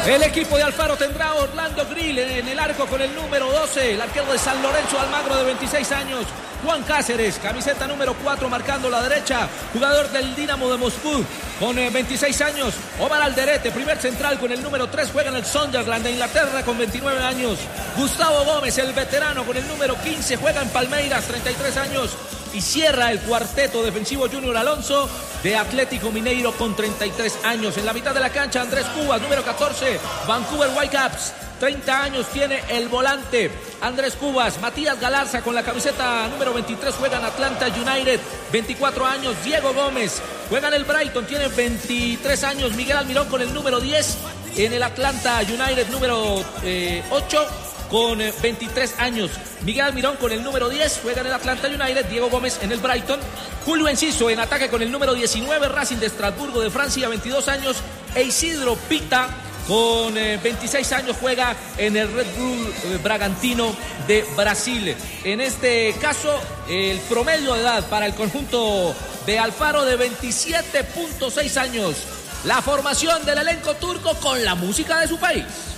El equipo de Alfaro tendrá a Orlando Grill en el arco con el número 12, el arquero de San Lorenzo Almagro de 26 años. Juan Cáceres, camiseta número 4 marcando la derecha, jugador del Dinamo de Moscú con 26 años. Omar Alderete, primer central con el número 3, juega en el Sunderland de Inglaterra con 29 años. Gustavo Gómez, el veterano con el número 15, juega en Palmeiras, 33 años. Y cierra el cuarteto defensivo Junior Alonso de Atlético Mineiro con 33 años. En la mitad de la cancha Andrés Cubas, número 14, Vancouver Whitecaps. 30 años tiene el volante Andrés Cubas. Matías Galarza con la camiseta número 23 juega en Atlanta United, 24 años. Diego Gómez juega en el Brighton, tiene 23 años. Miguel Almirón con el número 10 en el Atlanta United, número 8 con 23 años. Miguel Almirón con el número 10 juega en el Atlanta United. Diego Gómez en el Brighton. Julio Enciso en ataque con el número 19, Racing de Estrasburgo de Francia, 22 años. E Isidro Pita con 26 años juega en el Red Bull Bragantino de Brasil. En este caso, el promedio de edad para el conjunto de Alfaro de 27.6 años. La formación del elenco turco con la música de su país.